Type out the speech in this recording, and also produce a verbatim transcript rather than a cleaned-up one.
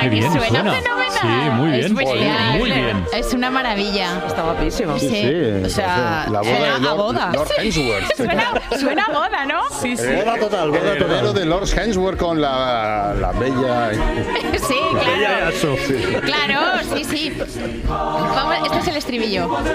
qué bien suena, suena. fenomenal. Sí, muy bien, Es bestial. muy bien. Es una maravilla. Está guapísimo. Sí, Sí, o sea, la boda suena de a boda. Lord, Lord Hemsworth. Suena, suena a boda, ¿no? Sí, sí. Boda total, boda total. de Lord Hemsworth con la, la bella. Sí, claro. Claro, sí, sí. Vamos, este es el estribillo.